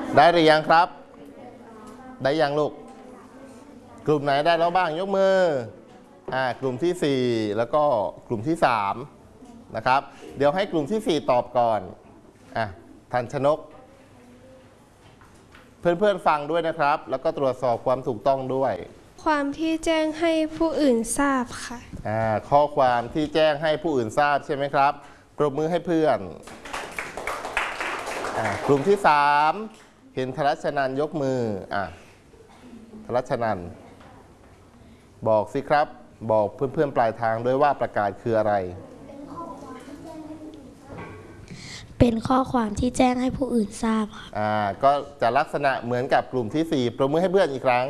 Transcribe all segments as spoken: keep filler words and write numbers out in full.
ได้หรือยังครับได้ยังลูกกลุ่มไหนได้แล้วบ้างยกมืออ่ากลุ่มที่สี่แล้วก็กลุ่มที่สามนะครับเดี๋ยวให้กลุ่มที่สี่ตอบก่อนอ่ะทันชนกเพื่อนๆฟังด้วยนะครับแล้วก็ตรวจสอบความถูกต้องด้วยความที่แจ้งให้ผู้อื่นทราบค่ะอ่าข้อความที่แจ้งให้ผู้อื่นทราบใช่ไหมครับปรบมือให้เพื่อนอ่ากลุ่มที่สามเห็นธรัชนันยกมืออ่ะธรัชนันบอกสิครับบอกเพื่อนๆปลายทางด้วยว่าประกาศคืออะไรเป็นข้อความที่แจ้งให้ผู้อื่นทราบค่ะอ่าก็จะลักษณะเหมือนกับกลุ่มที่สี่ปรบมือให้เพื่อนอีกครั้ง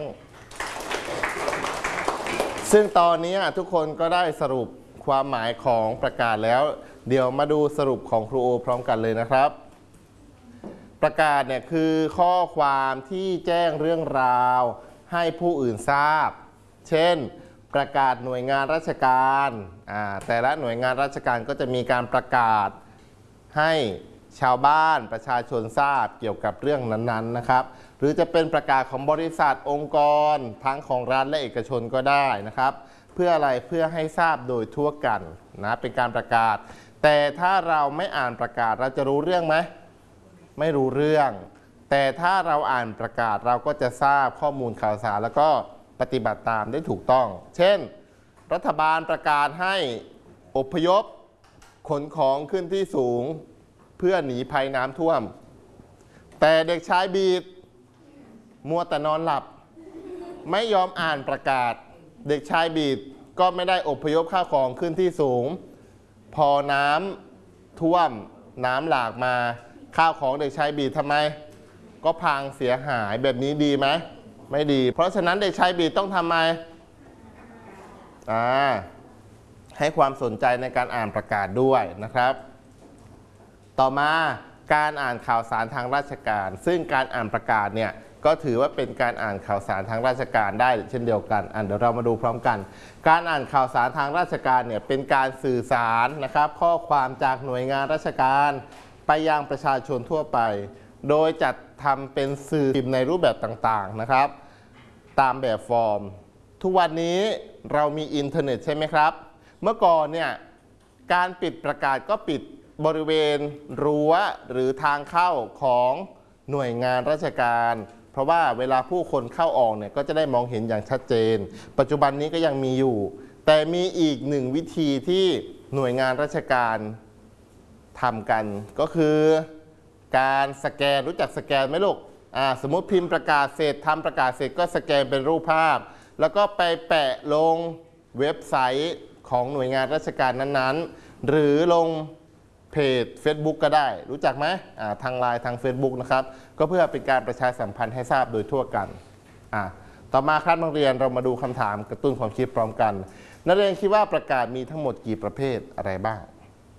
ซึ่งตอนนี้ทุกคนก็ได้สรุปความหมายของประกาศแล้วเดี๋ยวมาดูสรุปของครูโอพร้อมกันเลยนะครับประกาศเนี่ยคือข้อความที่แจ้งเรื่องราวให้ผู้อื่นทราบเช่นประกาศหน่วยงานราชการอ่าแต่ละหน่วยงานราชการก็จะมีการประกาศให้ชาวบ้านประชาชนทราบเกี่ยวกับเรื่องนั้นๆนะครับหรือจะเป็นประกาศของบริษัทองค์กรทั้งของรัฐและเอกชนก็ได้นะครับเพื่ออะไรเพื่อให้ทราบโดยทั่วกันนะเป็นการประกาศแต่ถ้าเราไม่อ่านประกาศเราจะรู้เรื่องไหมไม่รู้เรื่องแต่ถ้าเราอ่านประกาศเราก็จะทราบข้อมูลข่าวสารแล้วก็ปฏิบัติตามได้ถูกต้องเช่นรัฐบาลประกาศให้อพยพขนของขึ้นที่สูงเพื่อหนีภัยน้ำท่วมแต่เด็กชายบีดมัวแต่นอนหลับไม่ยอมอ่านประกาศเด็กชายบีดก็ไม่ได้อพยพข้าวของขึ้นที่สูงพอน้ำท่วมน้ำหลากมาข้าวของเด็กชายบีดทำไมก็พังเสียหายแบบนี้ดีไหมไม่ดีเพราะฉะนั้นเด็กชายบีดต้องทำไมอ่าให้ความสนใจในการอ่านประกาศด้วยนะครับต่อมาการอ่านข่าวสารทางราชการซึ่งการอ่านประกาศเนี่ยก็ถือว่าเป็นการอ่านข่าวสารทางราชการได้เช่นเดียวกันอ่ะเดี๋ยวเรามาดูพร้อมกันการอ่านข่าวสารทางราชการเนี่ยเป็นการสื่อสารนะครับข้อความจากหน่วยงานราชการไปยังประชาชนทั่วไปโดยจัดทำเป็นสื่อพิมพ์ในรูปแบบต่างๆนะครับตามแบบฟอร์มทุกวันนี้เรามีอินเทอร์เน็ตใช่ไหมครับเมื่อก่อนเนี่ยการปิดประกาศก็ปิดบริเวณรั้วหรือทางเข้าของหน่วยงานราชการเพราะว่าเวลาผู้คนเข้าออกเนี่ยก็จะได้มองเห็นอย่างชัดเจนปัจจุบันนี้ก็ยังมีอยู่แต่มีอีกหนึ่งวิธีที่หน่วยงานราชการทำกันก็คือการสแกนรู้จักสแกนไหมลูกอ่าสมมติพิมพ์ประกาศเสร็จทำประกาศเสร็จก็สแกนเป็นรูปภาพแล้วก็ไปแปะลงเว็บไซต์ของหน่วยงานราชการนั้นๆหรือลงเพจ Facebook ก็ได้รู้จักไหมอ่าทางไลน์ทาง Facebook นะครับก็เพื่อเป็นการประชาสัมพันธ์ให้ทราบโดยทั่วกันอ่าต่อมาครับนักเรียนเรามาดูคำถามกระตุ้นความคิดพร้อมกันนักเรียนคิดว่าประกาศมีทั้งหมดกี่ประเภทอะไรบ้าง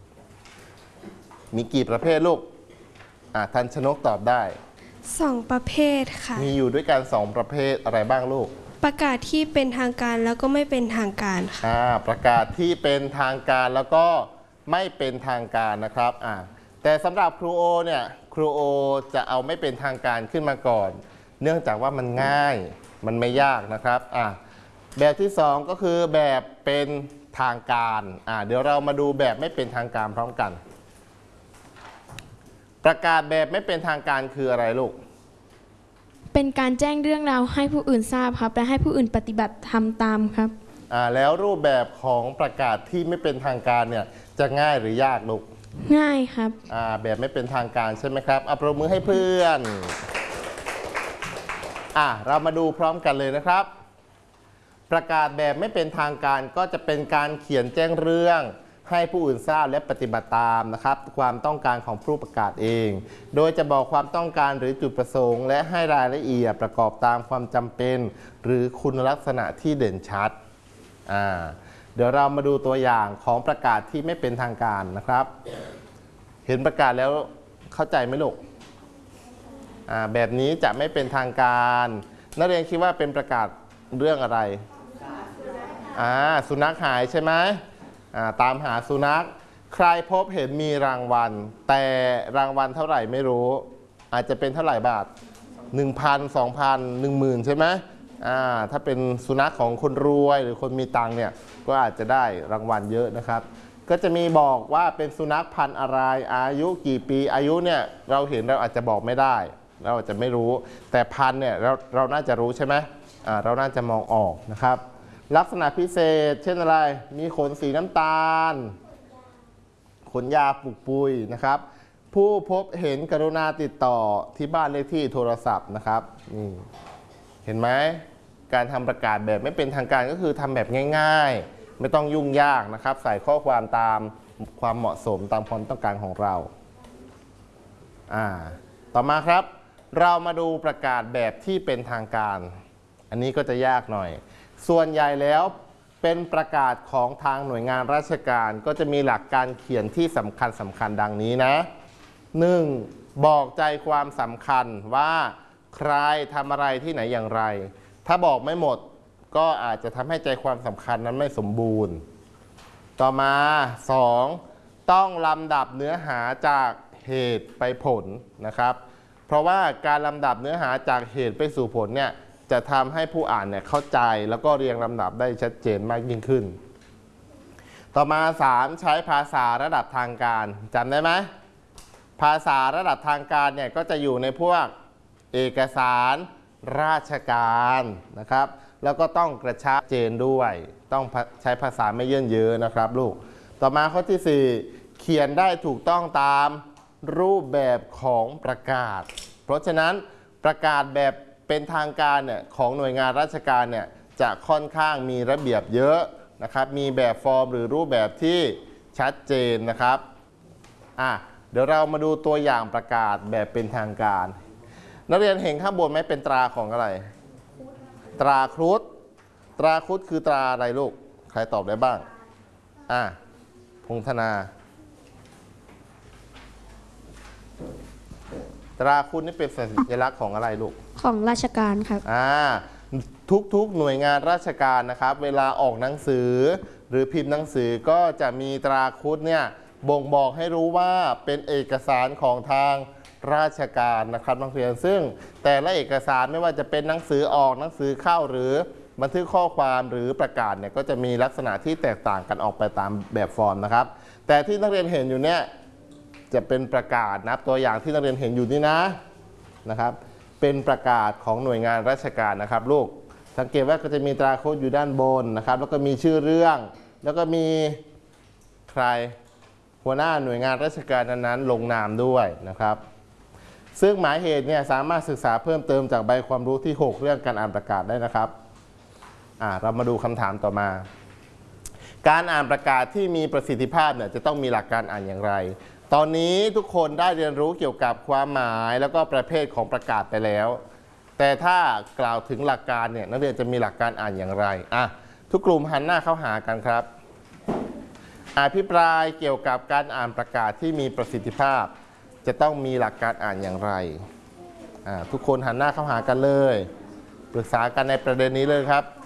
มีกี่ประเภทลูกอ่าทันชนกตอบได้สองประเภทค่ะมีอยู่ด้วยกันสองประเภทอะไรบ้างลูกประกาศที่เป็นทางการแล้วก็ไม่เป็นทางการค่ะอ่าประกาศที่เป็นทางการแล้วก็ไม่เป็นทางการนะครับอ่าแต่สำหรับครูโอเนี่ยครูโอจะเอาไม่เป็นทางการขึ้นมาก่อนเนื่องจากว่ามันง่ายมันไม่ยากนะครับอ่าแบบที่สองก็คือแบบเป็นทางการอ่าเดี๋ยวเรามาดูแบบไม่เป็นทางการพร้อมกันประกาศแบบไม่เป็นทางการคืออะไรลูกเป็นการแจ้งเรื่องราวให้ผู้อื่นทราบครับและให้ผู้อื่นปฏิบัติทำตามครับอ่าแล้วรูปแบบของประกาศที่ไม่เป็นทางการเนี่ยจะง่ายหรือยากลูกง่ายครับอ่าแบบไม่เป็นทางการใช่ไหมครับเอาปรบมือให้เพื่อนอ่าเรามาดูพร้อมกันเลยนะครับประกาศแบบไม่เป็นทางการก็จะเป็นการเขียนแจ้งเรื่องให้ผู้อื่นทราบและปฏิบัติตามนะครับความต้องการของผู้ประกาศเองโดยจะบอกความต้องการหรือจุดประสงค์และให้รายละเอียดประกอบตามความจำเป็นหรือคุณลักษณะที่เด่นชัดอ่าเดี๋ยวเรามาดูตัวอย่างของประกาศที่ไม่เป็นทางการนะครับเห็นประกาศแล้วเข้าใจไหมลูกอ่าแบบนี้จะไม่เป็นทางการนักเรียนคิดว่าเป็นประกาศเรื่องอะไรอ่าสุนัขหายใช่ไหมตามหาสุนัขใครพบเห็นมีรางวัลแต่รางวัลเท่าไหร่ไม่รู้อาจจะเป็นเท่าไหร่บาทหนึ่งพัน สองพัน หนึ่งหมื่นใช่ไหมอ่าถ้าเป็นสุนัขของคนรวยหรือคนมีตังค์เนี่ยก็อาจจะได้รางวัลเยอะนะครับก็จะมีบอกว่าเป็นสุนัขพันธุ์อะไรอายุกี่ปีอายุเนี่ยเราเห็นเราอาจจะบอกไม่ได้เราอาจจะไม่รู้แต่พันธุ์เนี่ยเราเราน่าจะรู้ใช่ไหมอ่าเราน่าจะมองออกนะครับลักษณะพิเศษเช่นอะไรมีขนสีน้ำตาลขนยาวปุกปุยนะครับผู้พบเห็นกรุณาติดต่อที่บ้านเลขที่โทรศัพท์นะครับนี่เห็นไหมการทำประกาศแบบไม่เป็นทางการก็คือทำแบบง่ายๆไม่ต้องยุ่งยากนะครับใส่ข้อความตามความเหมาะสมตามความต้องการของเราอ่าต่อมาครับเรามาดูประกาศแบบที่เป็นทางการอันนี้ก็จะยากหน่อยส่วนใหญ่แล้วเป็นประกาศของทางหน่วยงานราชการก็จะมีหลักการเขียนที่สำคัญสำคัญดังนี้นะ หนึ่ง บอกใจความสำคัญว่าใครทำอะไรที่ไหนอย่างไรถ้าบอกไม่หมดก็อาจจะทำให้ใจความสำคัญนั้นไม่สมบูรณ์ต่อมา สอง ต้องลำดับเนื้อหาจากเหตุไปผลนะครับเพราะว่าการลำดับเนื้อหาจากเหตุไปสู่ผลเนี่ยจะทำให้ผู้อ่านเนี่ยเข้าใจแล้วก็เรียงลำดับได้ชัดเจนมากยิ่งขึ้นต่อมา สาม ใช้ภาษาระดับทางการจำได้ไหมภาษาระดับทางการเนี่ยก็จะอยู่ในพวกเอกสารราชการนะครับแล้วก็ต้องกระชับเจนด้วยต้องใช้ภาษาไม่เยินเยอะนะครับลูกต่อมาข้อที่ สี่ เขียนได้ถูกต้องตามรูปแบบของประกาศเพราะฉะนั้นประกาศแบบเป็นทางการเนี่ยของหน่วยงานราชการเนี่ยจะค่อนข้างมีระเบียบเยอะนะครับมีแบบฟอร์มหรือรูปแบบที่ชัดเจนนะครับอ่ะเดี๋ยวเรามาดูตัวอย่างประกาศแบบเป็นทางการนักเรียนเห็นข้างบนไหมเป็นตราของอะไรตราครุฑตราครุฑคือตราอะไรลูกใครตอบได้บ้างอ่ะพงธนาตราครุฑนี่เป็นสัญลักษณ์ของอะไรลูกของราชการครับอ่าทุกๆหน่วยงานราชการนะครับเวลาออกหนังสือหรือพิมพ์หนังสือก็จะมีตราครุฑเนี่ยบ่งบอกให้รู้ว่าเป็นเอกสารของทางราชการนะครับนักเรียนซึ่งแต่ละเอกสารไม่ว่าจะเป็นหนังสือออกหนังสือเข้าหรือบันทึกข้อความหรือประกาศเนี่ยก็จะมีลักษณะที่แตกต่างกันออกไปตามแบบฟอร์มนะครับแต่ที่นักเรียนเห็นอยู่เนี่ยจะเป็นประกาศนะตัวอย่างที่นักเรียนเห็นอยู่นี่นะนะครับเป็นประกาศของหน่วยงานราชการนะครับลูกสังเกตว่าก็จะมีตราโค้ดอยู่ด้านบนนะครับแล้วก็มีชื่อเรื่องแล้วก็มีใครหัวหน้าหน่วยงานราชการนั้นๆลงนามด้วยนะครับซึ่งหมายเหตุเนี่ยสามารถศึกษาเพิ่มเติมจากใบความรู้ที่หกเรื่องการอ่านประกาศได้นะครับอ่าเรามาดูคำถามต่อมาการอ่านประกาศที่มีประสิทธิภาพเนี่ยจะต้องมีหลักการอ่านอย่างไรตอนนี้ทุกคนได้เรียนรู้เกี่ยวกับความหมายแล้วก็ประเภทของประกาศไปแล้วแต่ถ้ากล่าวถึงหลักการเนี่ยนักเรียนจะมีหลักการอ่านอย่างไรอ่ะทุกกลุ่มหันหน้าเข้าหากันครับอภิปรายเกี่ยวกับการอ่านประกาศที่มีประสิทธิภาพจะต้องมีหลักการอ่านอย่างไรอ่ะทุกคนหันหน้าเข้าหากันเลยปรึกษากันในประเด็นนี้เลยครับ